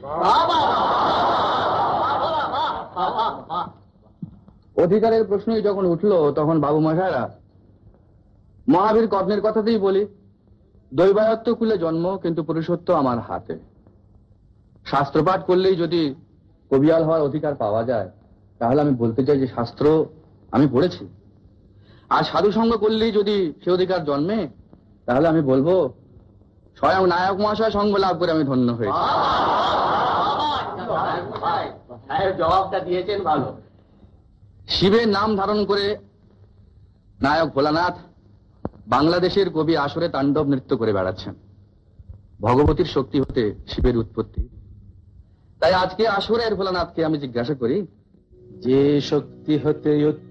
অধিকারের প্রশ্নই যখন উঠলো তখন বাবু মশাইরা মহাবীর কর্ণের কথাতেই বলি, দৈবায়ত্ত কুলে জন্ম কিন্তু পুরুষত্ব আমার হাতে। শাস্ত্রপাঠ করলেই যদি কবিয়াল হওয়ার অধিকার পাওয়া যায়, তাহলে আমি বলতে চাই যে শাস্ত্র আমি পড়েছি। আর সাধু সঙ্গ করলেই যদি সে অধিকার জন্মে, তাহলে আমি বলবো স্বয়ং নায়ক মহাশয় সঙ্গ লাভ করে আমি ধন্য হয়েছি। জবাবটা দিয়েছেন ভালো। শিবের নাম ধারণ করে নায়ক ভোলানাথ বাংলাদেশের কবি আসরে তাণ্ডব নৃত্য করে বেড়াচ্ছেন। ভগবতীর শক্তি হতে শিবের উৎপত্তি। তাই আজকে আসরের ভোলানাথকে আমি জিজ্ঞাসা করি, যে শক্তি হতে